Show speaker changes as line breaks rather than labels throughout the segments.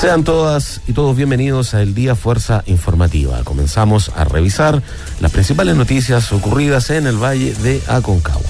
Sean todas y todos bienvenidos a El Día Fuerza Informativa. Comenzamos a revisar las principales noticias ocurridas en el Valle de Aconcagua.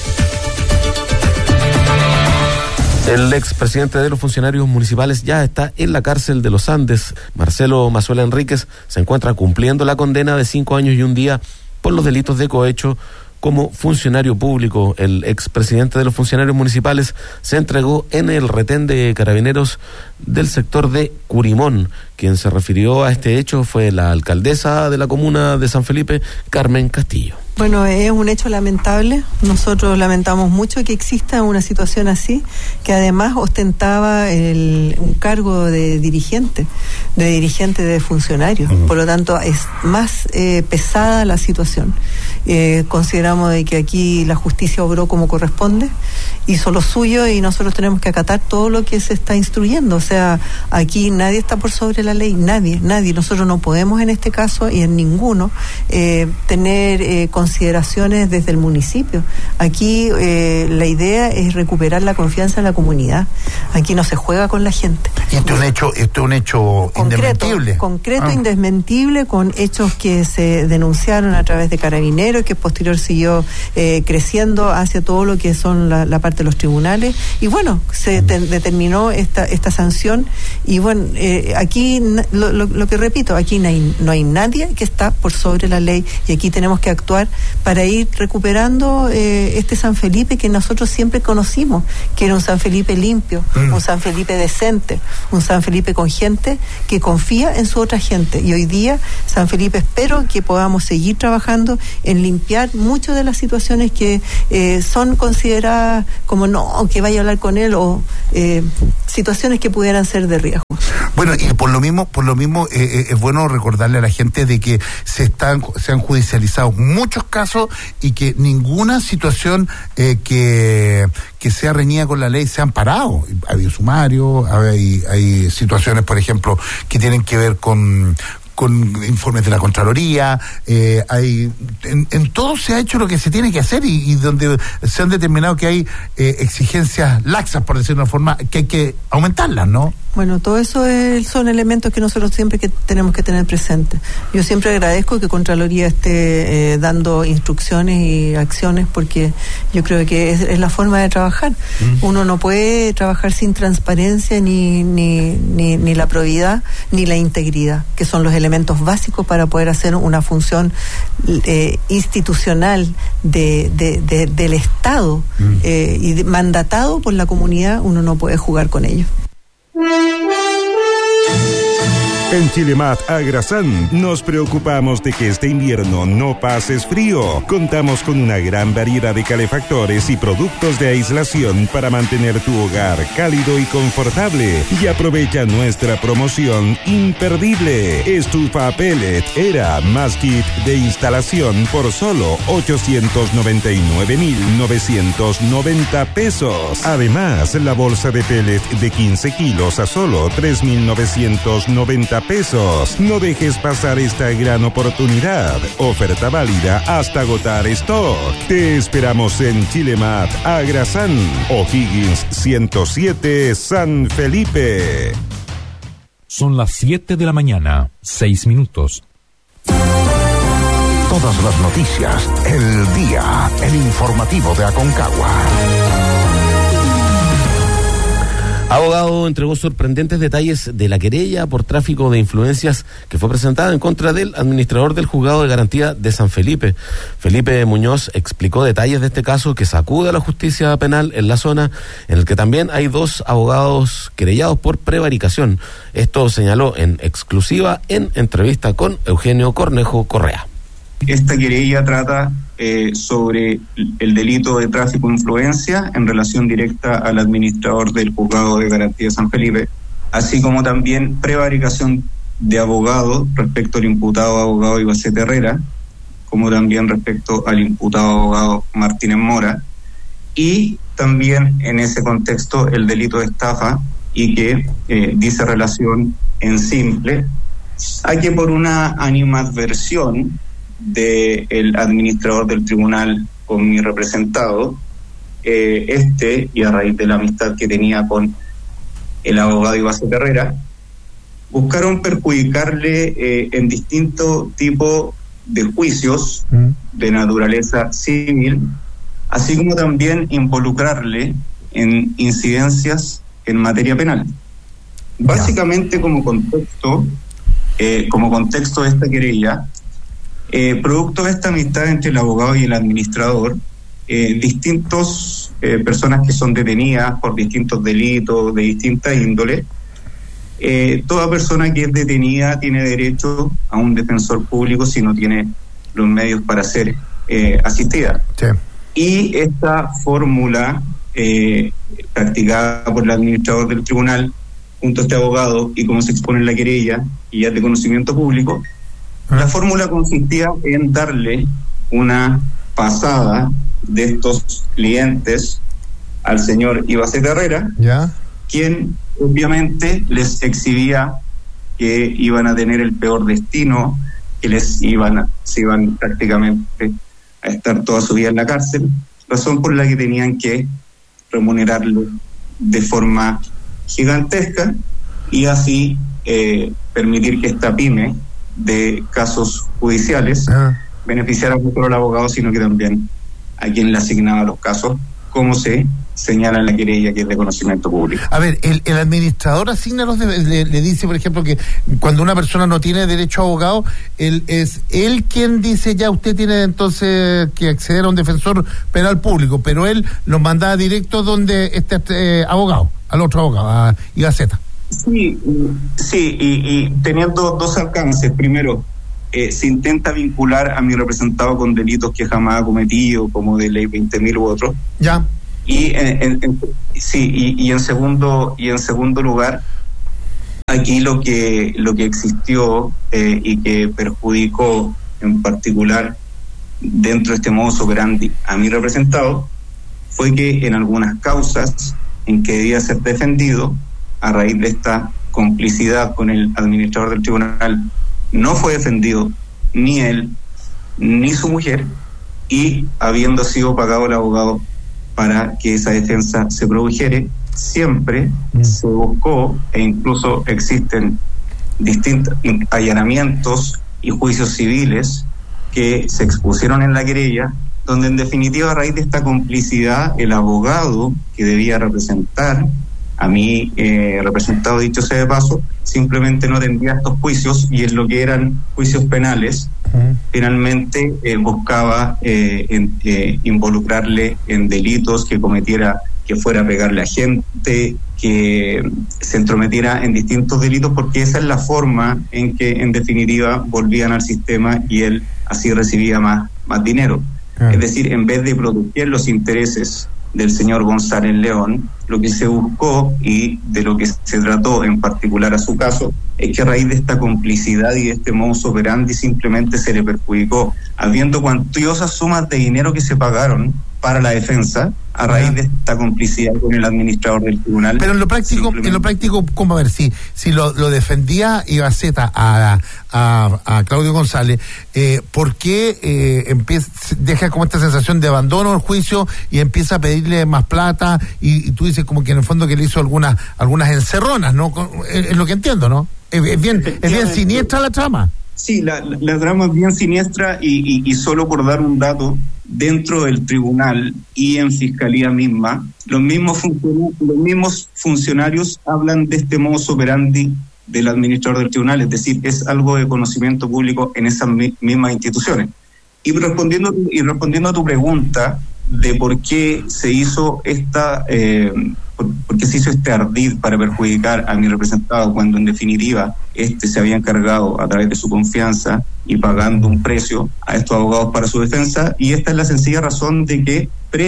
El expresidente de los funcionarios municipales ya está en la cárcel de los Andes. Marcelo Mazuela Enríquez se encuentra cumpliendo la condena de 5 años y un día por los delitos de cohecho como funcionario público. El expresidente de los funcionarios municipales se entregó en el retén de carabineros del sector de Curimón. Quien se refirió a este hecho fue la alcaldesa de la comuna de San Felipe, Carmen Castillo.
Bueno, es un hecho lamentable. Nosotros lamentamos mucho que exista una situación así, que además ostentaba un cargo de dirigente de funcionario. Por lo tanto, es más pesada la situación. Consideramos de que aquí la justicia obró como corresponde, hizo lo suyo y nosotros tenemos que acatar todo lo que se está instruyendo. O sea, aquí nadie está por sobre la ley, nadie. Nosotros no podemos en este caso y en ninguno tener consideraciones desde el municipio. Aquí la idea es recuperar la confianza en la comunidad. Aquí no se juega con la gente.
Y esto es un hecho indesmentible.
Concreto, indesmentible, con hechos que se denunciaron a través de carabineros, que posterior siguió creciendo hacia todo lo que son la parte de los tribunales. Y bueno, se determinó esta sanción. Y bueno, aquí lo que repito, aquí no hay nadie que está por sobre la ley, y aquí tenemos que actuar para ir recuperando este San Felipe que nosotros siempre conocimos, que era un San Felipe limpio, un San Felipe decente, un San Felipe con gente que confía en su otra gente. Y hoy día, San Felipe, espero que podamos seguir trabajando en limpiar muchas de las situaciones que son consideradas como no, que vaya a hablar con él, o situaciones que pudieran ser de riesgo.
Bueno, y por lo mismo es bueno recordarle a la gente de que se han judicializado muchos casos y que ninguna situación que sea reñida con la ley se han parado. Ha habido sumario, hay situaciones, por ejemplo, que tienen que ver con informes de la Contraloría, en todo se ha hecho lo que se tiene que hacer y donde se han determinado que hay exigencias laxas, por decirlo de una forma, que hay que aumentarlas, ¿no?
Bueno, todo eso son elementos que nosotros siempre tenemos que tener presentes. Yo siempre agradezco que Contraloría esté dando instrucciones y acciones, porque yo creo que es la forma de trabajar. Uno no puede trabajar sin transparencia ni la probidad ni la integridad, que son los elementos básicos para poder hacer una función institucional del Estado y mandatado por la comunidad. Uno no puede jugar con ello.
En Chilemat Agrasan nos preocupamos de que este invierno no pases frío. Contamos con una gran variedad de calefactores y productos de aislación para mantener tu hogar cálido y confortable. Y aprovecha nuestra promoción imperdible. Estufa pellet Era más kit de instalación por solo 899.990 pesos. Además, la bolsa de pellet de 15 kilos a solo 3.990 pesos. No dejes pasar esta gran oportunidad. Oferta válida hasta agotar stock. Te esperamos en Chilemat Agrasan, O'Higgins 107, San Felipe.
Son las 7 de la mañana, 6 minutos.
Todas las noticias, el día, el informativo de Aconcagua.
Abogado entregó sorprendentes detalles de la querella por tráfico de influencias que fue presentada en contra del administrador del Juzgado de Garantía de San Felipe. Felipe Muñoz explicó detalles de este caso que sacude a la justicia penal en la zona, en el que también hay 2 abogados querellados por prevaricación. Esto señaló en exclusiva en entrevista con Eugenio Cornejo Correa.
Esta querella trata sobre el delito de tráfico de influencia en relación directa al administrador del Juzgado de Garantía de San Felipe, así como también prevaricación de abogado respecto al imputado abogado Ibacete Herrera, como también respecto al imputado abogado Martínez Mora, y también en ese contexto el delito de estafa, y que dice relación en simple a que por una animadversión del administrador del tribunal con mi representado, y a raíz de la amistad que tenía con el abogado Ibacete Herrera, buscaron perjudicarle en distintos tipos de juicios de naturaleza civil, así como también involucrarle en incidencias en materia penal. Básicamente, como contexto de esta querella, producto de esta amistad entre el abogado y el administrador, distintos personas que son detenidas por distintos delitos de distinta índole, toda persona que es detenida tiene derecho a un defensor público si no tiene los medios para ser asistida. Sí. Y esta fórmula practicada por el administrador del tribunal junto a este abogado, y como se expone en la querella y ya es de conocimiento público, la fórmula consistía en darle una pasada de estos clientes al señor Ibaceta Herrera, quien obviamente les exhibía que iban a tener el peor destino, que se iban prácticamente a estar toda su vida en la cárcel, razón por la que tenían que remunerarlo de forma gigantesca y así permitir que esta pyme de casos judiciales beneficiara no solo al abogado, sino que también a quien le asignaba los casos, como se señala en la querella, que es de conocimiento público.
A ver, el administrador asigna le dice, por ejemplo, que cuando una persona no tiene derecho a abogado, es él quien dice, ya usted tiene entonces que acceder a un defensor penal público, pero él los manda directo donde este abogado, al otro abogado, a Ibaceta.
Sí, y teniendo dos alcances. Primero, se intenta vincular a mi representado con delitos que jamás ha cometido, como de ley 20.000 u otros.
Ya.
Y en segundo lugar, aquí lo que existió y que perjudicó en particular dentro de este modus operandi a mi representado fue que en algunas causas en que debía ser defendido, a raíz de esta complicidad con el administrador del tribunal, no fue defendido ni él ni su mujer, y habiendo sido pagado el abogado para que esa defensa se produjere, siempre se buscó, e incluso existen distintos allanamientos y juicios civiles que se expusieron en la querella, donde en definitiva, a raíz de esta complicidad, el abogado que debía representar a mí, representado, dicho sea de paso, simplemente no atendía estos juicios, y en lo que eran juicios penales, finalmente buscaba involucrarle en delitos que cometiera, que fuera a pegarle a gente, que se entrometiera en distintos delitos, porque esa es la forma en que en definitiva volvían al sistema y él así recibía más dinero. Es decir, en vez de proteger los intereses del señor González León, lo que se buscó y de lo que se trató en particular a su caso es que a raíz de esta complicidad y de este modus operandi simplemente se le perjudicó, habiendo cuantiosas sumas de dinero que se pagaron para la defensa a raíz de esta complicidad con el administrador del tribunal. Pero en lo práctico, ¿cómo? A ver, si lo defendía Ibaceta a Claudio González, ¿por qué deja como esta sensación de abandono del juicio y empieza a pedirle más plata? Y tú dices como que en el fondo que le hizo algunas encerronas, ¿no? Es lo que entiendo, ¿no? Es bien siniestra la trama. Sí, la trama es bien siniestra, y solo por dar un dato, dentro del tribunal y en fiscalía misma, los mismos funcionarios hablan de este modus operandi del administrador del tribunal, es decir, es algo de conocimiento público en esas mismas instituciones. Y respondiendo a tu pregunta de por qué se hizo por qué se hizo este ardid para perjudicar a mi representado, cuando en definitiva se había encargado a través de su confianza y pagando un precio a estos abogados para su defensa, y esta es la sencilla razón de que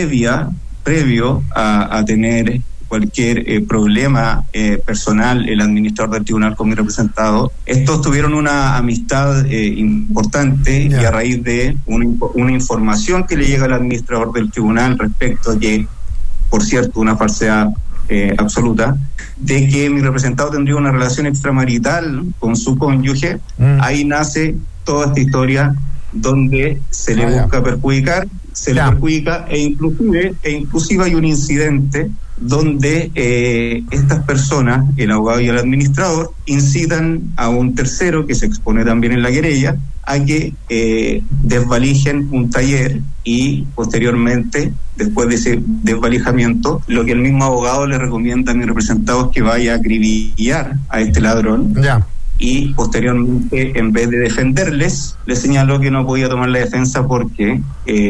previo a tener cualquier problema personal el administrador del tribunal con mi representado, estos tuvieron una amistad importante, y a raíz de una información que le llega al administrador del tribunal respecto a que, por cierto, una falsedad absoluta, de que mi representado tendría una relación extramarital con su cónyuge, ahí nace toda esta historia donde se le busca perjudicar, se le perjudica, e inclusive hay un incidente donde estas personas, el abogado y el administrador, incitan a un tercero que se expone también en la querella a que desvalijen un taller y posteriormente, después de ese desvalijamiento, lo que el mismo abogado le recomienda a mi representado es que vaya a acribillar a este ladrón.
Ya.
Y posteriormente, en vez de defenderles, le señaló que no podía tomar la defensa porque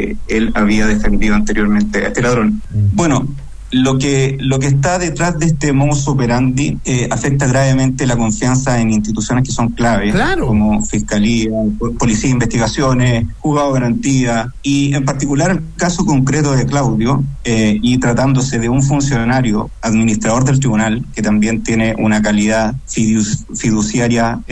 él había defendido anteriormente a este ladrón. Bueno, lo que está detrás de este modus operandi afecta gravemente la confianza en instituciones que son claves,
claro,
como Fiscalía, Policía de Investigaciones, Juzgado de Garantía, y en particular el caso concreto de Claudio, y tratándose de un funcionario administrador del tribunal, que también tiene una calidad fiduciaria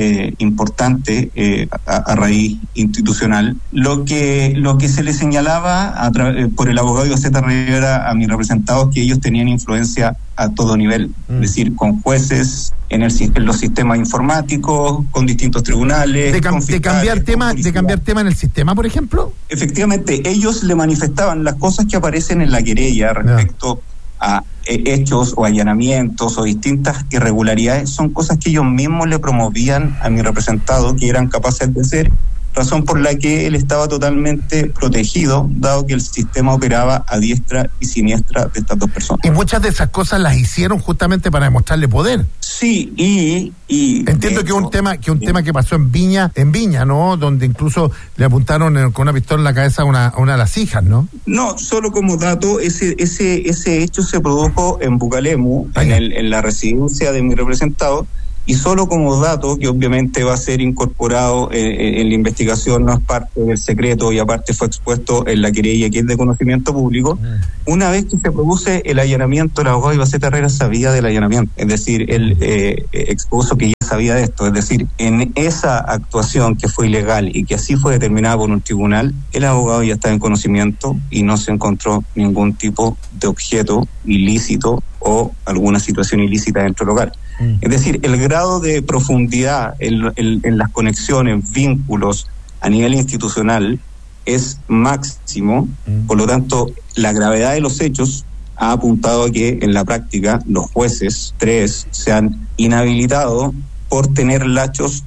importante a raíz institucional. Lo que se le señalaba por el abogado Ivaceta Rivera a mi representado es que ellos tenían influencia a todo nivel, es decir, con jueces, en los sistemas informáticos, con distintos tribunales.
¿De cambiar tema en el sistema, por ejemplo?
Efectivamente, ellos le manifestaban las cosas que aparecen en la querella respecto a hechos o allanamientos o distintas irregularidades, son cosas que ellos mismos le promovían a mi representado que eran capaces de hacer, razón por la que él estaba totalmente protegido, dado que el sistema operaba a diestra y siniestra de estas dos personas.
Y muchas de esas cosas las hicieron justamente para demostrarle poder.
Sí, y
entiendo que un tema que pasó en Viña, ¿no? Donde incluso le apuntaron con una pistola en la cabeza a una de las hijas, ¿no?
No, solo como dato, ese hecho se produjo en Bucalemu, en la residencia de mi representado. Y solo como dato, que obviamente va a ser incorporado en la investigación, no es parte del secreto y aparte fue expuesto en la querella que es de conocimiento público, una vez que se produce el allanamiento, el abogado Ivaceta Herrera sabía del allanamiento, es decir, él expuso que ya sabía de esto, es decir, en esa actuación que fue ilegal y que así fue determinada por un tribunal, el abogado ya estaba en conocimiento y no se encontró ningún tipo de objeto ilícito o alguna situación ilícita dentro del hogar. Es decir, el grado de profundidad en las conexiones, vínculos a nivel institucional es máximo, por lo tanto, la gravedad de los hechos ha apuntado a que en la práctica los jueces, 3, se han inhabilitado por tener lazos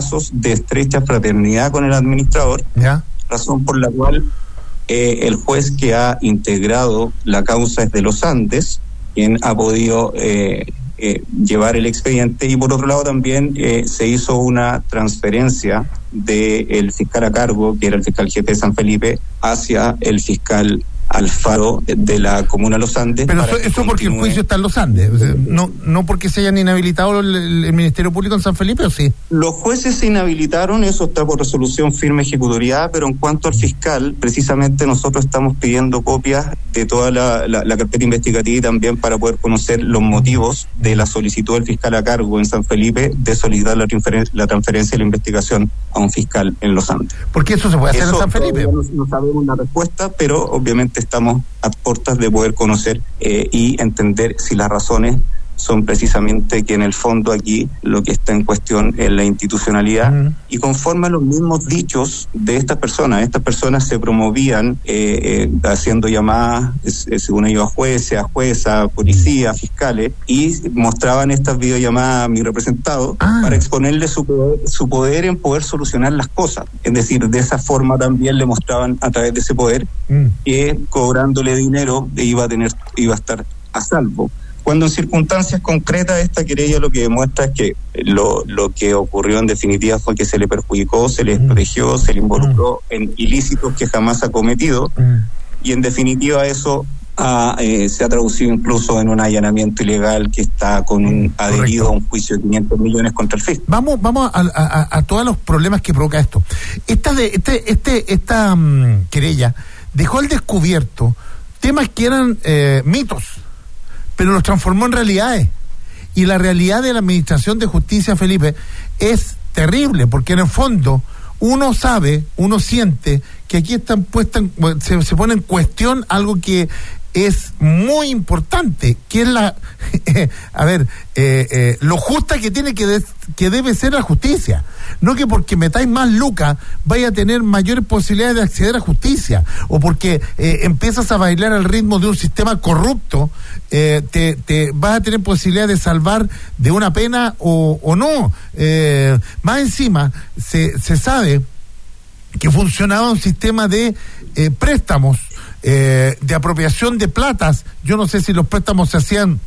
de estrecha fraternidad con el administrador, razón por la cual el juez que ha integrado la causa es de los Andes, quien ha podido llevar el expediente, y por otro lado también se hizo una transferencia del fiscal a cargo, que era el fiscal jefe de San Felipe, hacia el fiscal Alfaro de la comuna Los Andes.
Pero eso porque el juicio está en Los Andes, o sea, no porque se hayan inhabilitado el Ministerio Público en San Felipe, ¿o sí?
Los jueces se inhabilitaron, eso está por resolución firme ejecutoriada, pero en cuanto al fiscal, precisamente nosotros estamos pidiendo copias de toda la carpeta investigativa y también para poder conocer los motivos de la solicitud del fiscal a cargo en San Felipe de solicitar la transferencia de la investigación a un fiscal en Los Andes.
¿Por qué eso se puede hacer en San Felipe?
No sabemos la respuesta, pero obviamente estamos a puertas de poder conocer y entender si las razones son precisamente que en el fondo aquí lo que está en cuestión es la institucionalidad, y conforme a los mismos dichos de estas personas se promovían haciendo llamadas, según ellos, a jueces, a juezas, a policías, fiscales, y mostraban estas videollamadas a mi representado para exponerle su poder en poder solucionar las cosas. Es decir, de esa forma también le mostraban a través de ese poder que cobrándole dinero iba a estar a salvo. Cuando en circunstancias concretas esta querella lo que demuestra es que lo que ocurrió en definitiva fue que se le perjudicó, se le desprotegió, se le involucró en ilícitos que jamás ha cometido, y en definitiva eso se ha traducido incluso en un allanamiento ilegal que está con un adherido a un juicio de 500 millones contra el fisco.
Vamos a todos los problemas que provoca esto. Esta querella dejó al descubierto temas que eran mitos, pero los transformó en realidades. Y la realidad de la Administración de Justicia, Felipe, es terrible, porque en el fondo uno sabe, uno siente que aquí están puestas, se pone en cuestión algo que es muy importante, que es lo justa que tiene que debe ser la justicia. No que porque metáis más lucas vaya a tener mayores posibilidades de acceder a justicia, o porque empiezas a bailar al ritmo de un sistema corrupto, te vas a tener posibilidad de salvar de una pena o no. Más encima, se sabe que funcionaba un sistema de préstamos, de apropiación de platas. Yo no sé si los préstamos se hacían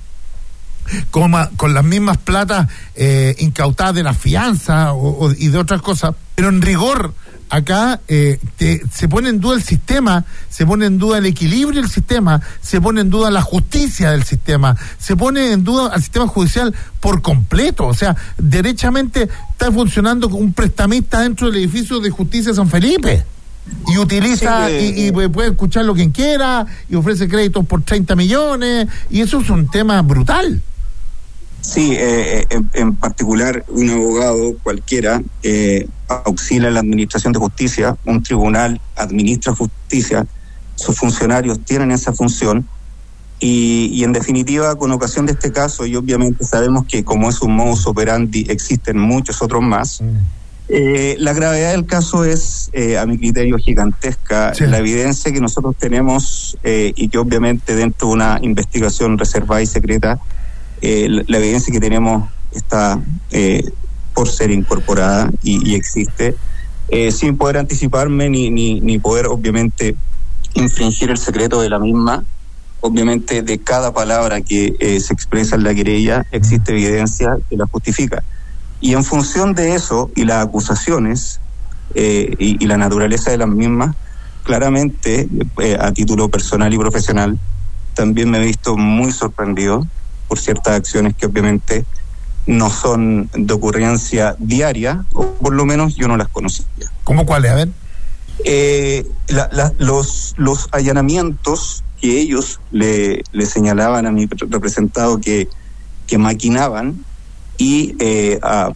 con las mismas platas incautadas de la fianza y de otras cosas, pero en rigor acá se pone en duda el sistema, se pone en duda el equilibrio del sistema, se pone en duda la justicia del sistema, se pone en duda al sistema judicial por completo. O sea, derechamente está funcionando como un prestamista dentro del edificio de justicia de San Felipe. Y utiliza, y puede escuchar lo quien quiera, y ofrece créditos por 30 millones, y eso es un tema brutal.
Sí, en particular, un abogado cualquiera auxilia en la administración de justicia, un tribunal administra justicia, sus funcionarios tienen esa función, y en definitiva, con ocasión de este caso, y obviamente sabemos que como es un modus operandi, existen muchos otros más. La gravedad del caso es, a mi criterio, gigantesca. Sí. La evidencia que nosotros tenemos, y que obviamente dentro de una investigación reservada y secreta, la evidencia que tenemos está por ser incorporada y existe, sin poder anticiparme ni poder obviamente infringir el secreto de la misma. Obviamente de cada palabra que se expresa en la querella existe evidencia que la justifica. Y en función de eso y las acusaciones y la naturaleza de las mismas, claramente, a título personal y profesional, también me he visto muy sorprendido por ciertas acciones que obviamente no son de ocurrencia diaria, o por lo menos yo no las conocía.
¿Cómo cuáles? A ver.
Los allanamientos que ellos le señalaban a mi representado que maquinaban, y